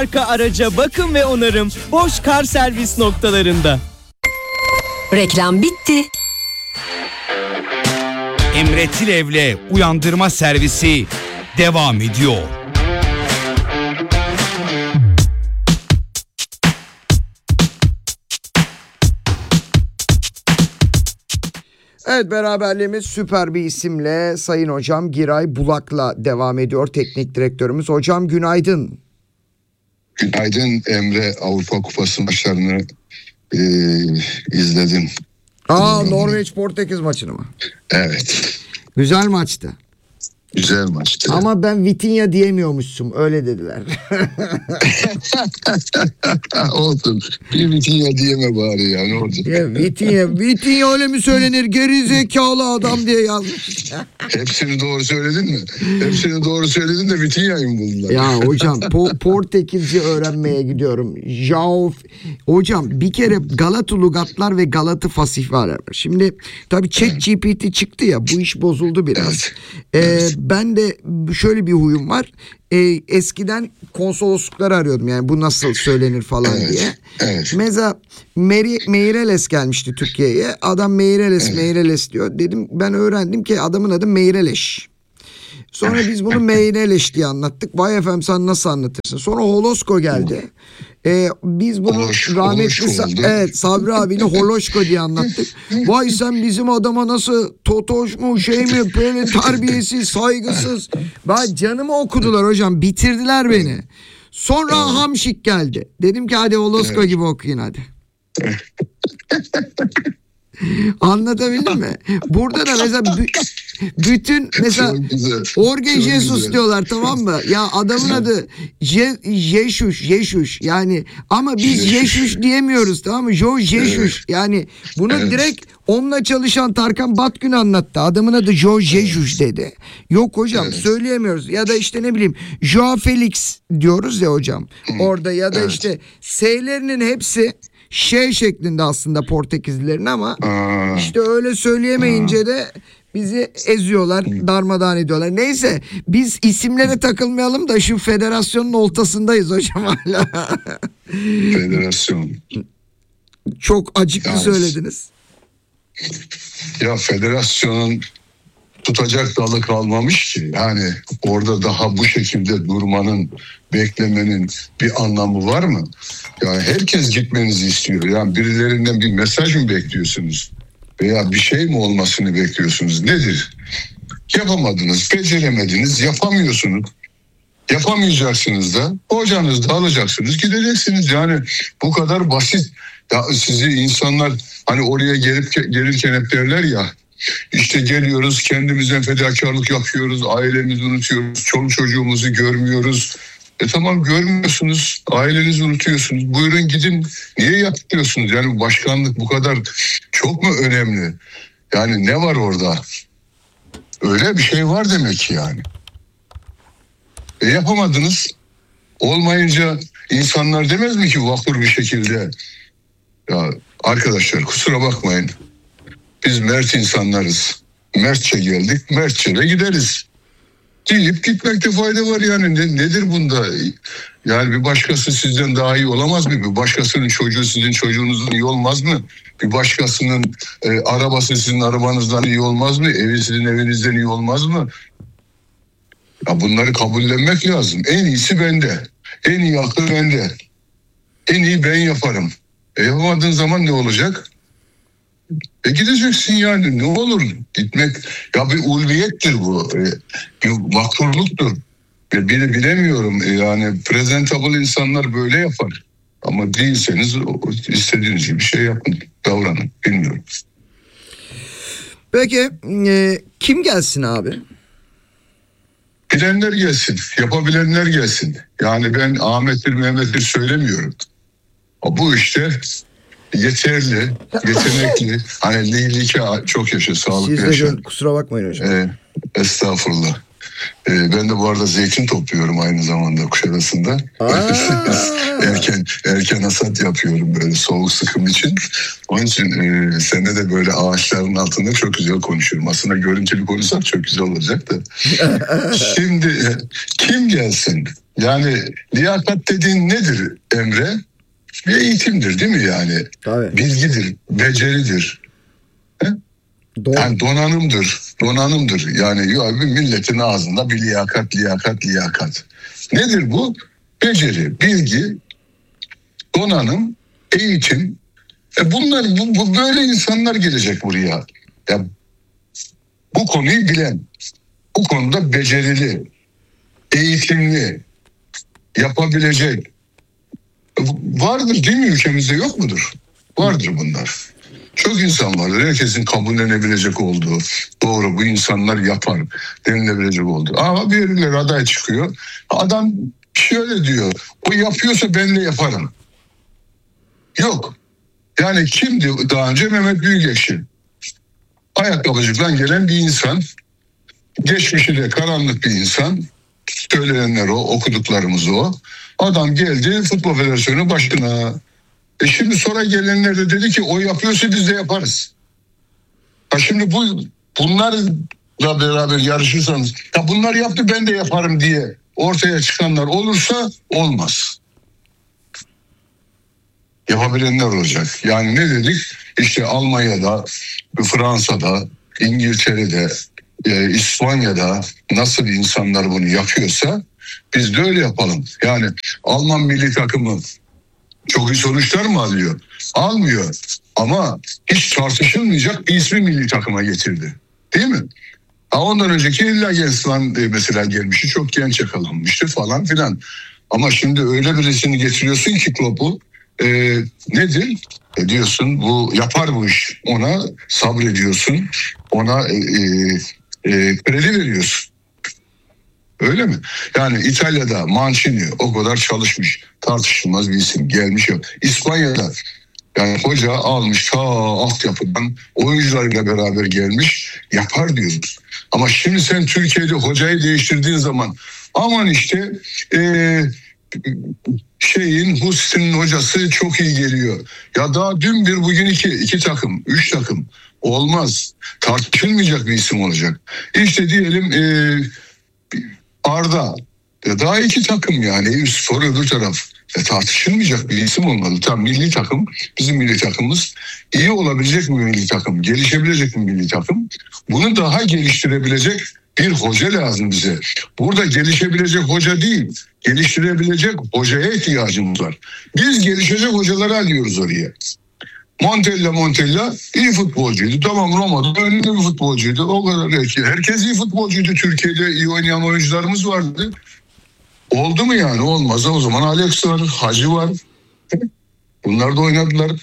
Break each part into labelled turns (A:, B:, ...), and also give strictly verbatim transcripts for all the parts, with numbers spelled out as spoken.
A: Marka araca bakım ve onarım Bosch Car Servis noktalarında.
B: Reklam bitti.
C: Emre Tilev'le Uyandırma Servisi devam ediyor.
D: Evet, beraberliğimiz süper bir isimle Sayın Hocam Giray Bulak'la devam ediyor. Teknik direktörümüz. Hocam günaydın.
E: Günaydın Emre. Avrupa Kupası maçlarını e, izledim.
D: Aa, Norveç Portekiz maçını mı?
E: Evet.
D: Güzel maçtı.
E: Güzel maçtı.
D: Ama ben Vitinha diyemiyormuşum. Öyle dediler.
E: Olsun. Bir Vitinha diyeme bari ya, ne olacak?
D: Ya, Vitinha, Vitinha öyle mi söylenir? Geri zekalı adam diye yazmış.
E: Hepsini doğru söyledin mi? Hepsini doğru söyledin de Vitinha'yı mı buldular?
D: Ya hocam po- Portekizce öğrenmeye gidiyorum. Jao, hocam bir kere Galata Lugatlar ve Galata Fasih var. Şimdi tabii ChatGPT çıktı ya, bu iş bozuldu biraz.
E: Evet.
D: Ee,
E: Evet.
D: Ben de şöyle bir huyum var. Ee, eskiden konsoloslukları arıyordum, yani bu nasıl söylenir falan
E: Evet,
D: diye.
E: evet.
D: Mesela Meri, Meireles gelmişti Türkiye'ye. Adam Meireles,
E: Evet.
D: Meireles diyor. Dedim, ben öğrendim ki adamın adı Meireles. Sonra biz bunu Meireles diye anlattık. Vay efendim, sen nasıl anlatırsın? Sonra Holosko geldi. Ee, biz bunu
E: Holoş-
D: rahmetli
E: Holoşko
D: Sa-
E: oldu.
D: evet, Sabri abiyle Holoşko diye anlattık. Vay sen bizim adama nasıl totoş mu şey mi, böyle terbiyesiz, saygısız. Ben canımı okudular hocam, bitirdiler beni. Sonra Hamşik geldi. Dedim ki hadi Holosko gibi okuyun hadi. Anlatabildim mi? Burada da mesela bü- bütün mesela
E: Çok güzel.
D: Jorge
E: Çok
D: Jesus
E: güzel.
D: diyorlar, tamam mı? Ya adamın adı Je- Jesus, Jesus yani, ama biz
E: Jesus.
D: Jesus diyemiyoruz, tamam mı? Jorge Jesus yani bunu
E: Evet.
D: direkt onunla çalışan Tarkan Batgün anlattı. Adamın adı Jorge Jesus dedi. Yok hocam,
E: Evet.
D: söyleyemiyoruz. Ya da işte ne bileyim Joao Felix diyoruz ya hocam. Orada ya da
E: Evet.
D: işte S'lerinin hepsi şey şeklinde aslında Portekizlilerin, ama
E: Aa,
D: işte öyle söyleyemeyince de bizi eziyorlar, darmadağın ediyorlar. Neyse, biz isimlere takılmayalım da şu federasyonun ortasındayız hocam hala.
E: federasyon.
D: Çok acıklı
E: Yalnız-
D: söylediniz.
E: Ya federasyonun tutacak dalı kalmamış ki. Yani orada daha bu şekilde durmanın, beklemenin bir anlamı var mı? Yani herkes gitmenizi istiyor. Yani birilerinden bir mesaj mı bekliyorsunuz? Veya bir şey mi olmasını bekliyorsunuz? Nedir? Yapamadınız, beceremediniz, yapamıyorsunuz. Yapamayacaksınız da hocanızı da alacaksınız, gideceksiniz. Yani bu kadar basit. Ya sizi insanlar hani oraya gelip gelirken hep derler ya, işte geliyoruz, kendimizden fedakarlık yapıyoruz, ailemizi unutuyoruz, çoluk çocuğumuzu görmüyoruz. E tamam, görmüyorsunuz, ailenizi unutuyorsunuz. Buyurun gidin, niye yapıyorsunuz? Yani başkanlık bu kadar çok mu önemli? Yani ne var orada? Öyle bir şey var demek ki yani. E yapamadınız. Olmayınca insanlar demez mi ki vakur bir şekilde? Ya arkadaşlar kusura bakmayın. Biz mert insanlarız. Mertçe geldik, mertçe de gideriz. Deyip gitmekte fayda var yani. Ne, nedir bunda? Yani bir başkası sizden daha iyi olamaz mı? Bir başkasının çocuğu sizin çocuğunuzdan iyi olmaz mı? Bir başkasının e, arabası sizin arabanızdan iyi olmaz mı? Evi sizin evinizden iyi olmaz mı? Ya bunları kabullenmek lazım. En iyisi bende. En iyi akıl bende. En iyi ben yaparım. E yapamadığın zaman ne olacak? E gideceksin yani, ne olur gitmek ya bir ulviyettir bu, e, bir vakurluktur. E, bile bilemiyorum, e, yani presentable insanlar böyle yapar. Ama değilseniz o, istediğiniz gibi bir şey yapın, davranın, bilmiyorum.
D: Peki e, kim gelsin abi?
E: Bilenler gelsin, yapabilenler gelsin. Yani ben Ahmet'tir Mehmet'tir söylemiyorum. Bu işte yeterli, yetenekli, hani liylike çok yaşa, sağlıklı
D: Siz de
E: yaşa.
D: gör- kusura bakmayın hocam.
E: Ee, estağfurullah. Ee, ben de bu arada zeytin topluyorum aynı zamanda Kuşadası'nda. erken erken hasat yapıyorum böyle soğuk sıkım için. Onun için e, seninle de böyle ağaçların altında çok güzel konuşuyorum. Aslında görüntülü konuşsak çok güzel olacak da. Şimdi e, kim gelsin? Yani liyakat dediğin nedir Emre? Bir eğitimdir değil mi yani?
D: Tabii.
E: Bilgidir, beceridir.
D: Doğru.
E: Yani donanımdır, donanımdır. Yani ya bir milletin ağzında bir liyakat, liyakat, liyakat. Nedir bu? Beceri, bilgi, donanım, eğitim. E bunlar, bu, bu böyle insanlar gelecek buraya. Ya bu konuyu bilen, bu konuda becerili, eğitimli, yapabilecek. Vardır değil mi, ülkemizde yok mudur? Vardır bunlar. Çok insan vardır. Herkesin kabullenebilecek olduğu, doğru bu insanlar yapar denilebilecek olduğu. Ama birileri aday çıkıyor. Adam şöyle diyor. O yapıyorsa ben de yaparım. Yok. Yani kimdi daha önce? Mehmet Büyükekşi. Ayakkabıcıktan gelen bir insan. Geçmişi de karanlık bir insan. Söylenenler o, okuduklarımız o. Adam geldi Futbol Federasyonu başına. E şimdi sonra gelenler de dedi ki o yapıyorsa biz de yaparız. Ha şimdi bu bunlarla beraber yarışırsanız ya bunlar yaptı ben de yaparım diye ortaya çıkanlar olursa olmaz. Yapabilenler olacak. Yani ne dedik? İşte Almanya'da, Fransa'da, İngiltere'de, e, İspanya'da nasıl insanlar bunu yapıyorsa biz de öyle yapalım. Yani Alman milli takımı çok iyi sonuçlar mı alıyor? Almıyor. Ama hiç tartışılmayacak bir ismi milli takıma getirdi. Değil mi? Ha ondan önceki Lagensland mesela gelmişti. Çok genç yakalanmıştı falan filan. Ama şimdi öyle birisini getiriyorsun ki Klopp'u e, nedir? E diyorsun bu yapar bu iş. Ona sabrediyorsun. Ona e, e, kredi veriyorsun. Öyle mi? Yani İtalya'da Mancini o kadar çalışmış. Tartışılmaz bir isim. Gelmiş yok. İspanya'da yani hoca almış ta altyapıdan oyuncularıyla beraber gelmiş. Yapar diyoruz. Ama şimdi sen Türkiye'de hocayı değiştirdiğin zaman aman işte ee, şeyin Hustin'in hocası çok iyi geliyor. Ya daha dün bir bugün iki. iki takım. Üç takım. Olmaz. Tartışılmayacak bir isim olacak. İşte diyelim ee, Arda. Ya daha iki takım yani. Sonra öbür taraf. E, tartışılmayacak bir isim olmalı. Tam milli takım, bizim milli takımımız iyi olabilecek mi milli takım? Gelişebilecek mi milli takım? Bunu daha geliştirebilecek bir hoca lazım bize. Burada gelişebilecek hoca değil, geliştirebilecek hocaya ihtiyacımız var. Biz gelişecek hocaları alıyoruz oraya. Montella Montella iyi futbolcuydu. Tamam Roma'da önemli bir futbolcuydu. O kadar. Herkes iyi futbolcuydu. Türkiye'de iyi oynayan oyuncularımız vardı. Oldu mu yani? Olmaz. O zaman Alex var, Hacı var. Bunlar da oynadılar.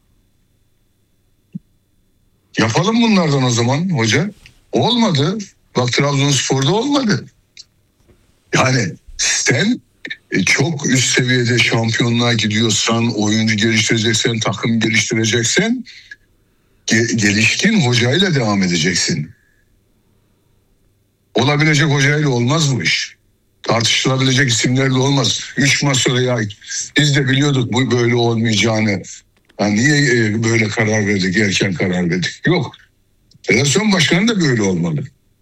E: Yapalım bunlardan o zaman hoca. Olmadı. Bak Trabzonspor'da olmadı. Yani sen çok üst seviyede şampiyonluğa gidiyorsan, oyuncu geliştireceksen, takım geliştireceksen ge- gelişkin hocayla devam edeceksin. Olabilecek hocayla olmaz bu iş. Tartışılabilecek isimlerle olmaz. Üç maç sonra ya biz de biliyorduk bu böyle olmayacağını. Yani niye böyle karar verdik, erken karar verdik? Yok. Federasyon başkanı da böyle olmalı.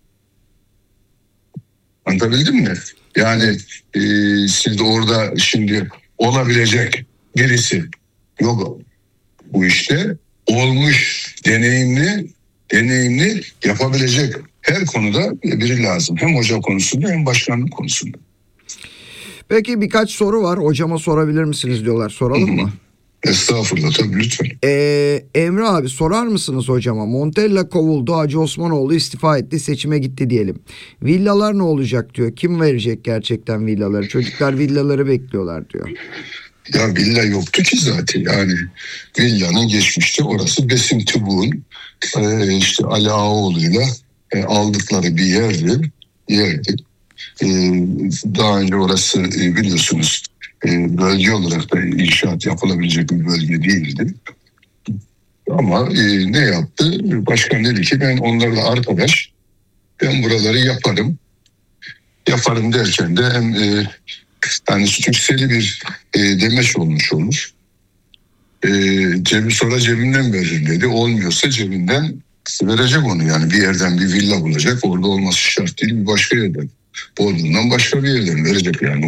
E: Anlatabildim mi? Yani e, siz de orada şimdi olabilecek birisi yok bu işte. Olmuş, deneyimli, deneyimli yapabilecek her konuda biri lazım. Hem hoca konusunda hem başkanlık konusunda.
D: Peki birkaç soru var. Hocama sorabilir misiniz diyorlar. Soralım mı?
E: Estağfurullah tabii lütfen.
D: Ee, Emre abi sorar mısınız hocama? Montella kovuldu. Hacı Osmanoğlu istifa etti. Seçime gitti diyelim. Villalar ne olacak diyor. Kim verecek gerçekten villaları? Çocuklar villaları bekliyorlar diyor.
E: Ya villa yoktu ki zaten. Yani villanın geçmişte orası Besim Tübuğ'un e, işte Ali Ağaoğlu'yla e, aldıkları bir yerdi. Yerdi. E, daha önce orası e, biliyorsunuz e, bölge olarak da inşaat yapılabilecek bir bölge değildi. Ama e, ne yaptı? Başkan dedi ki ben onlarla arkadaş, ben buraları yaparım. Yaparım derken de hem e, yani sükseli bir e, demeç olmuş olur. E, cebi, sonra cebinden verir dedi. Olmuyorsa cebinden verecek onu yani. Bir yerden bir villa bulacak. Orada olması şart değil, bir başka yerden. Bodrum'dan başka bir yerden verecek yani. O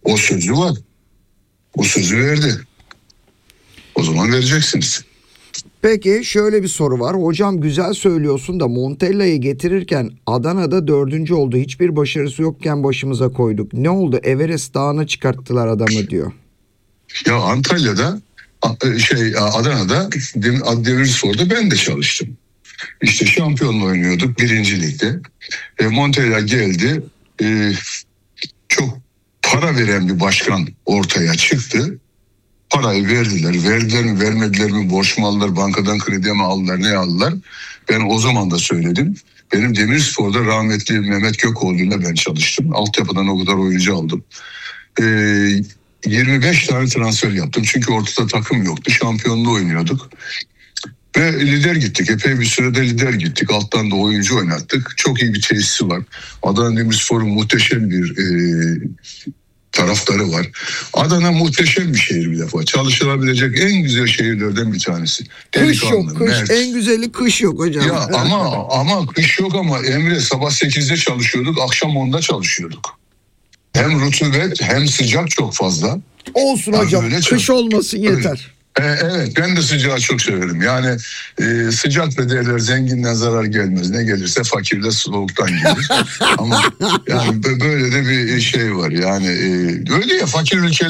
E: O sözü var. O sözü verdi. O zaman vereceksiniz.
D: Peki şöyle bir soru var. Hocam güzel söylüyorsun da Montella'yı getirirken Adana'da dördüncü oldu. Hiçbir başarısı yokken başımıza koyduk. Ne oldu? Everest Dağı'na çıkarttılar adamı diyor.
E: Ya Antalya'da şey Adana'da Demirspor'da ben de çalıştım. İşte şampiyonla oynuyorduk birinci ligde. E, Montella geldi. E, çok para veren bir başkan ortaya çıktı. Parayı verdiler. Verdiler mi vermediler mi, borç mu aldılar, bankadan kredi mi aldılar, ne aldılar? Ben o zaman da söyledim. Benim Demirspor'da rahmetli Mehmet Gökoğlu'yla ben çalıştım. Altyapıdan o kadar oyuncu aldım. Ee, yirmi beş tane transfer yaptım. Çünkü ortada takım yoktu. Şampiyonluğu oynuyorduk. Ve lider gittik. Epey bir sürede lider gittik. Alttan da oyuncu oynattık. Çok iyi bir tesisi var. Adana Demirspor'un muhteşem bir e, taraftarı var. Adana muhteşem bir şehir bir defa. Çalışılabilecek en güzel şehirlerden bir tanesi.
D: Kış yok.
E: Delikanlı,
D: Kış.
E: mert.
D: En güzeli kış yok hocam.
E: Ya ama ama kış yok ama Emre, sabah sekizde çalışıyorduk, akşam onda çalışıyorduk. Hem rutubet hem sıcak çok fazla.
D: Olsun
E: Ya
D: hocam.
E: böyle
D: Kış
E: çok-
D: olmasın yeter.
E: E, evet, ben de sıcağı çok severim. Yani e, sıcak ve derler zenginden zarar gelmez. Ne gelirse fakirle soğuktan gelir. Ama yani bö- böyle de bir şey var. Yani e, öyle ya, fakir ülke